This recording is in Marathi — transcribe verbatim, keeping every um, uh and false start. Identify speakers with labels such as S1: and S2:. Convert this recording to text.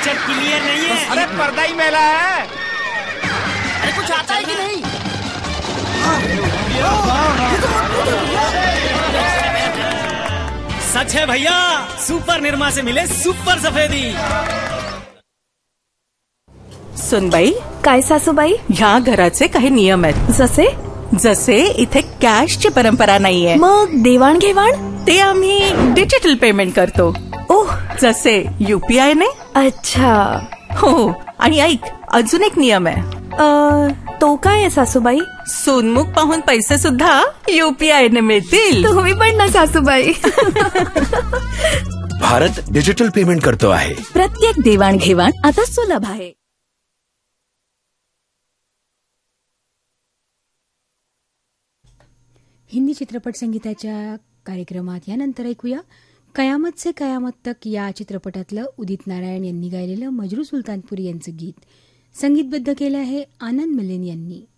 S1: पिक्चर क्लियर नहीं है।
S2: अरे पर्दा ही मेला है।
S3: अरे कुछ आता है कि नहीं?
S1: सच है भैया, सुपर निर्मा से मिले सुपर सफेदी।
S4: सुनबाई,
S5: काय सासूबाई?
S4: ह्या घराचे काही नियम आहेत.
S5: जसे
S4: जसे इथे कॅशची परंपरा नाहीये.
S5: मग देवाणघेवाण?
S4: ते आम्ही डिजिटल पेमेंट करतो.
S5: ओह,
S4: जसे यूपीआय ने.
S5: अच्छा.
S4: हो, आणि ऐक, अजून एक नियम आहे.
S5: अ, तो काय आहे सासूबाई?
S4: सोनमुख पाहून पैसे सुद्धा यूपीआय ने मिळतील.
S5: तुम्ही पण ना सासूबाई.
S6: भारत डिजिटल पेमेंट करतो आहे.
S5: प्रत्येक देवाणघेवाण आता सुलभ आहे.
S7: हिंदी चित्रपट संगीताच्या कार्यक्रमात यानंतर ऐकूया कयामत से कयामत तक या चित्रपटातलं उदित नारायण यांनी गायलेलं मजरू सुलतानपुरी यांचं गीत. संगीतबद्ध केलं आहे आनंद मिलिंद यांनी.